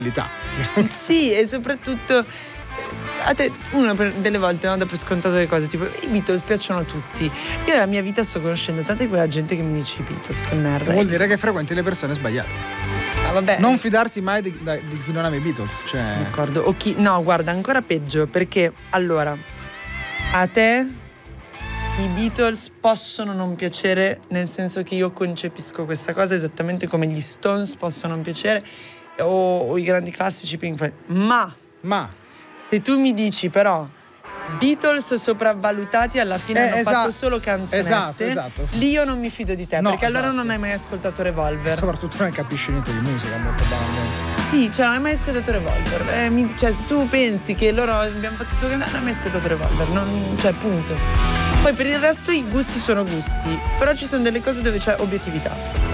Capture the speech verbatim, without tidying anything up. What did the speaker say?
Sì, e soprattutto a te uno per delle volte no, dà per scontato le cose, tipo i Beatles piacciono a tutti. Io nella mia vita sto conoscendo tanta di quella gente che mi dice i Beatles, che merda. Vuol dire che frequenti le persone sbagliate. Ah, vabbè. Non fidarti mai di, di chi non ama i Beatles, cioè... Sono d'accordo. O chi no, guarda, ancora peggio, perché allora a te i Beatles possono non piacere, nel senso che io concepisco questa cosa esattamente come gli Stones possono non piacere o, o i grandi classici Pink Floyd, ma ma se tu mi dici però Beatles sopravvalutati, alla fine eh, hanno esatto, fatto solo canzonette, esatto, esatto. Lì io non mi fido di te, no, perché esatto. allora non hai mai ascoltato Revolver. E soprattutto non capisci niente di musica, molto banalmente. Sì, cioè non hai mai ascoltato Revolver. Eh, mi, cioè se tu pensi che loro abbiamo fatto solo cantare, non hai mai ascoltato Revolver, non, cioè punto. Poi per il resto i gusti sono gusti, però ci sono delle cose dove c'è obiettività.